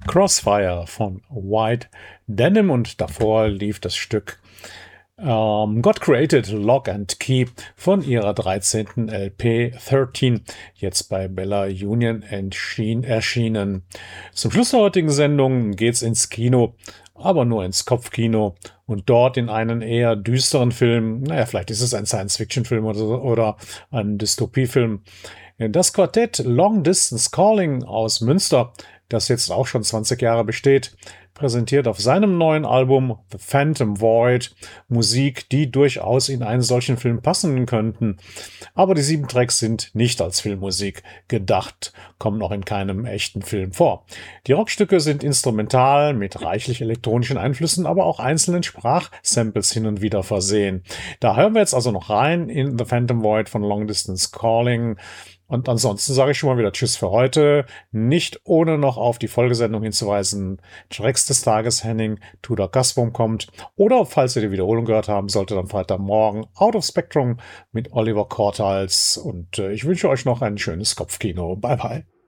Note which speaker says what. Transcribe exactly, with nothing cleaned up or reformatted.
Speaker 1: Crossfire von White Denim und davor lief das Stück ähm, God Created Lock and Key von ihrer dreizehnten L P dreizehn, jetzt bei Bella Union erschienen. Zum Schluss der heutigen Sendung geht's ins Kino, aber nur ins Kopfkino und dort in einen eher düsteren Film, naja, vielleicht ist es ein Science-Fiction-Film oder, oder ein Dystopiefilm. Das Quartett Long Distance Calling aus Münster, das jetzt auch schon zwanzig Jahre besteht, präsentiert auf seinem neuen Album The Phantom Void Musik, die durchaus in einen solchen Film passen könnten. Aber die sieben Tracks sind nicht als Filmmusik gedacht, kommen noch in keinem echten Film vor. Die Rockstücke sind instrumental mit reichlich elektronischen Einflüssen, aber auch einzelnen Sprachsamples hin und wieder versehen. Da hören wir jetzt also noch rein in The Phantom Void von Long Distance Calling. Und ansonsten sage ich schon mal wieder Tschüss für heute. Nicht ohne noch auf die Folgesendung hinzuweisen. Tracks des Tages Henning, Tudor Gasbom kommt. Oder, falls ihr die Wiederholung gehört haben solltet, am Freitagmorgen Out of Spectrum mit Oliver Kortals. Und äh, ich wünsche euch noch ein schönes Kopfkino. Bye, bye.